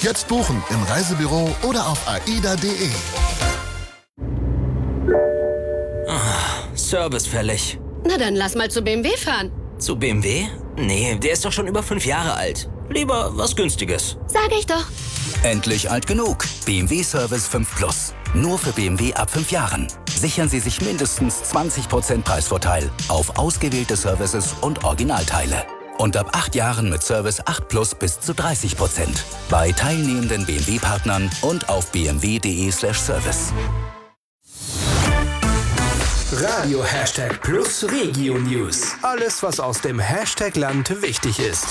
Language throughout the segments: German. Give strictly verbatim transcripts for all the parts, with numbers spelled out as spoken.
Jetzt buchen im Reisebüro oder auf aida punkt de. Service fällig. Na dann lass mal zu B M W fahren. Zu B M W? Nee, der ist doch schon über fünf Jahre alt. Lieber was Günstiges. Sag ich doch. Endlich alt genug. B M W Service fünf Plus. Nur für B M W ab fünf Jahren. Sichern Sie sich mindestens zwanzig Prozent Preisvorteil auf ausgewählte Services und Originalteile. Und ab acht Jahren mit Service acht Plus bis zu dreißig Prozent. Bei teilnehmenden B M W-Partnern und auf b m w punkt de slash service. Radio Hashtag Plus Regio News. Alles, was aus dem Hashtag-Land wichtig ist.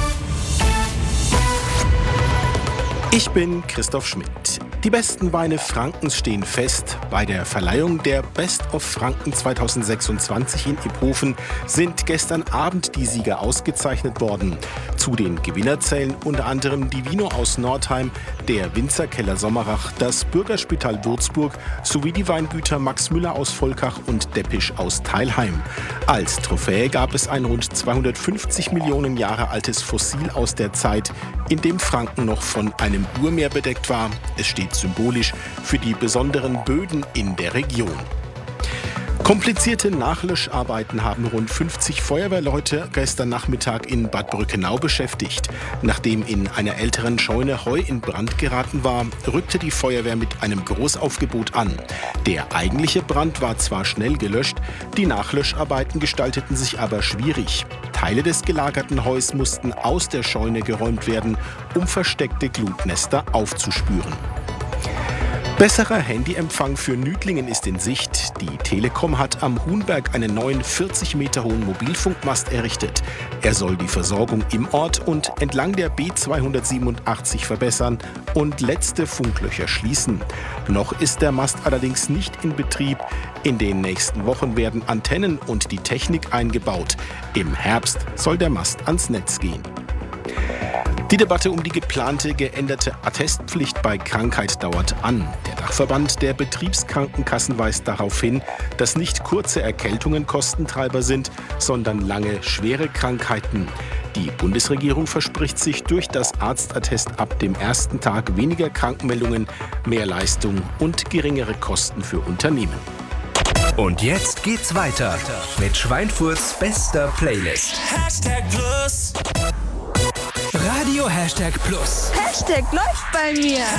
Ich bin Christoph Schmidt. Die besten Weine Frankens stehen fest. Bei der Verleihung der Best of Franken zweitausendsechsundzwanzig in Iphofen sind gestern Abend die Sieger ausgezeichnet worden. Zu den Gewinner zählen unter anderem die Vino aus Nordheim, der Winzerkeller Sommerach, das Bürgerspital Würzburg sowie die Weingüter Max Müller aus Volkach und Deppisch aus Teilheim. Als Trophäe gab es ein rund zweihundertfünfzig Millionen Jahre altes Fossil aus der Zeit, in dem Franken noch von einem Urmeer bedeckt war. Es steht symbolisch für die besonderen Böden in der Region. Komplizierte Nachlöscharbeiten haben rund fünfzig Feuerwehrleute gestern Nachmittag in Bad Brückenau beschäftigt. Nachdem in einer älteren Scheune Heu in Brand geraten war, rückte die Feuerwehr mit einem Großaufgebot an. Der eigentliche Brand war zwar schnell gelöscht, die Nachlöscharbeiten gestalteten sich aber schwierig. Teile des gelagerten Heus mussten aus der Scheune geräumt werden, um versteckte Glutnester aufzuspüren. Besserer Handyempfang für Nüdlingen ist in Sicht. Die Telekom hat am Huhnberg einen neuen vierzig Meter hohen Mobilfunkmast errichtet. Er soll die Versorgung im Ort und entlang der B zweihundertsiebenundachtzig verbessern und letzte Funklöcher schließen. Noch ist der Mast allerdings nicht in Betrieb. In den nächsten Wochen werden Antennen und die Technik eingebaut. Im Herbst soll der Mast ans Netz gehen. Die Debatte um die geplante geänderte Attestpflicht bei Krankheit dauert an. Der Dachverband der Betriebskrankenkassen weist darauf hin, dass nicht kurze Erkältungen Kostentreiber sind, sondern lange, schwere Krankheiten. Die Bundesregierung verspricht sich durch das Arztattest ab dem ersten Tag weniger Krankmeldungen, mehr Leistung und geringere Kosten für Unternehmen. Und jetzt geht's weiter mit Schweinfurts bester Playlist. Hashtag Plus. Radio Hashtag Plus. Hashtag läuft bei mir.